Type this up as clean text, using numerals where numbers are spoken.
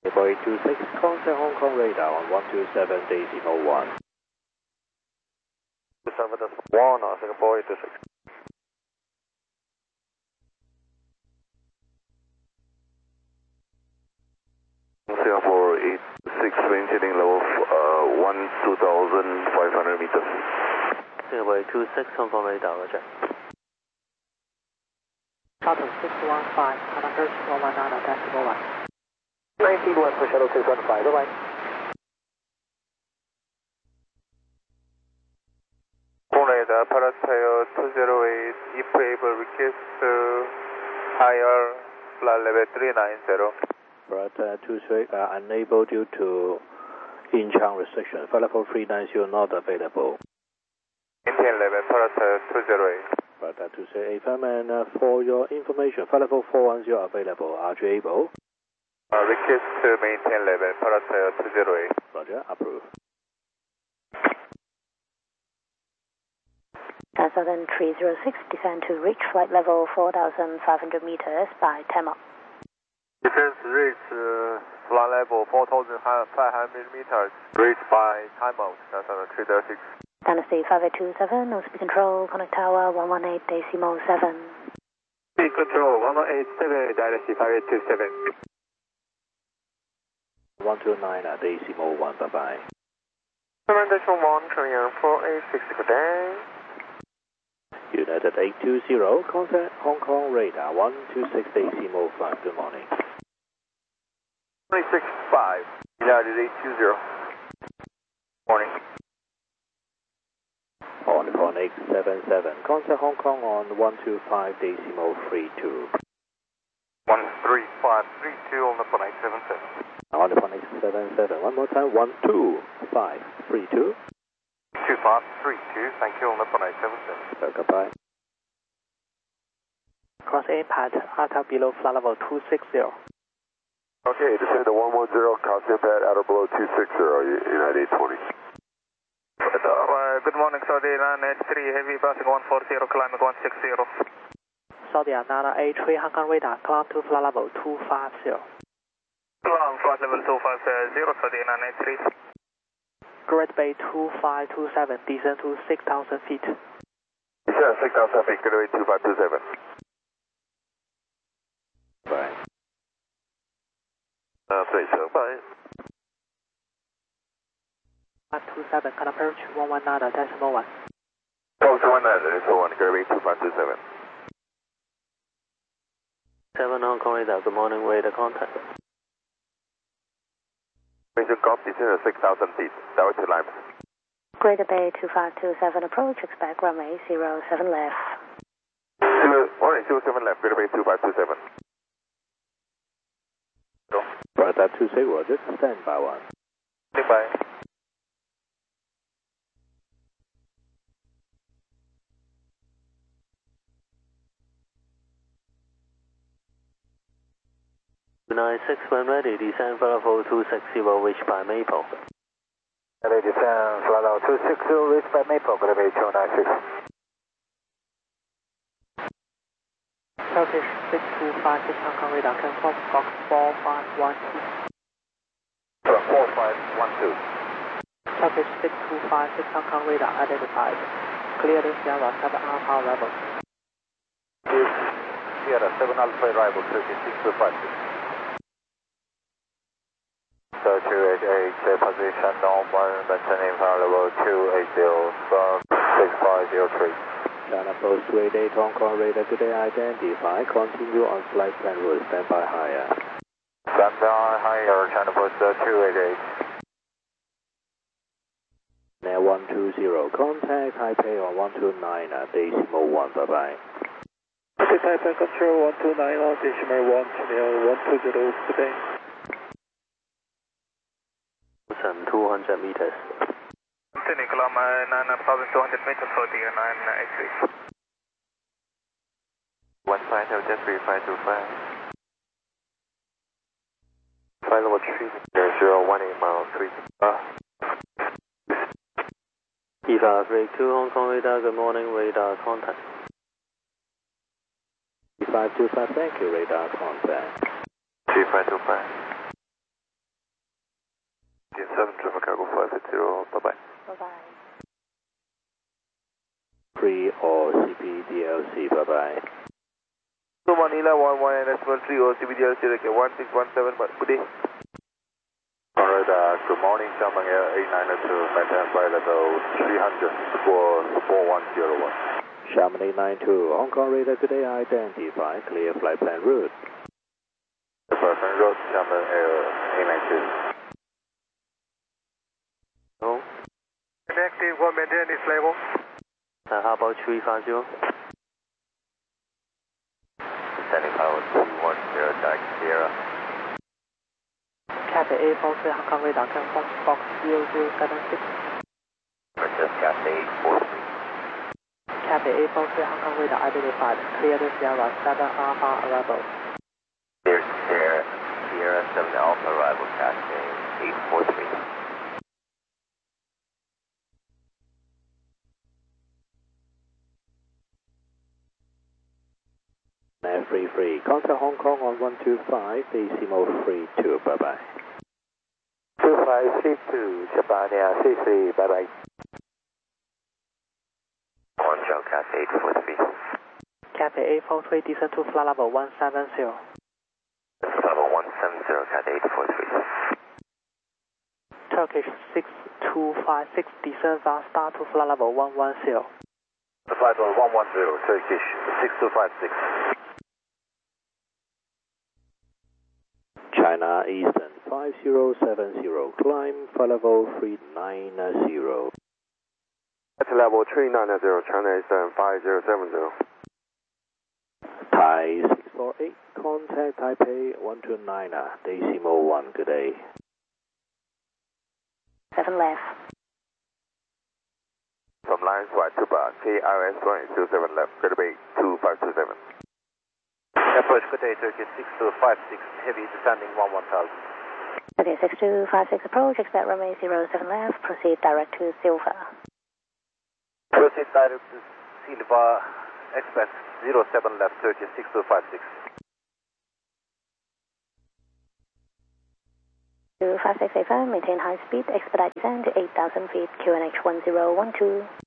Singapore 826, contact Hong Kong radar on 127.1. 27.1, Singapore 826. Singapore 86, maintaining level 2,500 meters. Singapore 826, Hong Kong radar, roger. Shuttle 615, on approach 119.1. 19 for Shuttle 615, bye-bye. Radar, Paratail 208, if able, request higher flight level 390. Paratail 238, unable due to in-channel restriction. Flight level 390 not available. Maintain level, Paratail 208. Paratail 238, and for your information, flight level 410 available. Are you able? Request to maintain level, Paratail 208. Roger, approved. Southern 306, descend to reach flight level 4,500 meters by TAMOC. Descend to reach flight level 4,500 meters, reached by TAMOC, Southern 306. Dynasty 5827, no speed control, connect tower 118.7. Speed control 118.7, Dynasty 5827. 129.1, bye-bye. Recommendation 1, Korean 486, good day. United 820, contact Hong Kong radar 126.5, good morning. 265, United 820. Morning. On 877, contact Hong Kong on 125.32. 13532 on the 877. On 877, one more time, 12532. 2532, thank you on the 877. Goodbye. Cross A pad, outer below flight level 260. Okay, descend to 110, cross impact, outer below 260, United 820. Good morning, Saudi 983, heavy passing 140, climbing 160. Saudi Nana A3, Hong Kong radar, climb to flight level 250. Climb flight level 250, Saudi 983. Great Bay 2527, descend to 6,000 feet. Descend 6,000 feet, Great Bay 2527. Bye. 对称 bye. 527, can approach 119.1. 119.1, Great Bay 2527. 7 Hong Kong radar, good morning, radar contact. Major Golf descend to 6,000 feet, direct to Lima. Greater Bay 2527, approach, expect runway 07 left. 107 left, Greater Bay 2527. Paratail 26, roger, stand by 1. Goodbye. Six when ready, descend flight level 260, reached by Maple. Ready, descend flight level 260, reached by Maple, Greater Bay 296. Turkish 6256, Hong Kong radar, confirm Fox 4512. 4512. Turkish 6256, Hong Kong radar, identified. Clearing Sierra 7 Alpha level. Sierra 7 Alpha arrival, Turkish 6256. 288, position normal, maintaining flight level 280, sub 6503. China Post 288, Hong Kong radar, good day, identify. Continue on flight plan route, stand by higher. Stand by higher, China Post 288. Now 120, contact Taipei on 129.1, bye-bye. Taipei Control 129.1, channel 120, good day. 200 meters. Sydney, kilometer 9,200 meters for the 983. 15 Delta 3525. Flight level 3018 mile 3. 2532 Hong Kong radar, good morning, radar contact. 3525, thank you, radar contact. 3525. bye. Bye-bye. Free or CPDLC, bye-bye. So Manila 11 decimal 3 or CBDLC, okay, 1617, but good day. Alright, good morning, Xiamen Air 8992, maintain flight level 300 for 4101. Xiamen 892, Hong Kong radar, good day, identify, clear flight plan route. The person road, Xiamen Air 892. No. Connecting for maintain this level. How about 350? Descending power 210, direct Sierra. Cathay A43 Hong Kong radar confirm Fox 0076. Purchase Cathay 843. Cathay A43 Hong Kong radar identified, clear the Sierra 7 Alpha arrival. Sierra 7 Alpha arrival, Cathay 843. Free, contact Hong Kong on 125, decimal 32, bye-bye. 2532, Japan Air 33, bye-bye. One John Cathay 843. Cathay A43 descend to flight level 170. Level 170, Cathay 843. Turkish 6256 descend fast start to flight level 110. Flight level 110, Turkish 6256. China Eastern 5070, climb flight level 390. That's level 390, China Eastern 5070. Thai 648, contact Taipei 129, decimal 1, good day. 7 left. From Lions White to Bar, KRS 127 left, good bay 2527. Approach, good day, Turkish 6256, heavy descending 11000. Okay, 6256 approach, expect runway 07 left, proceed direct to Silva. Proceed direct to Silva, expect 07 left, Turkish 6256. 25685, maintain high speed, expedite descent to 8,000 feet, QNH 1012.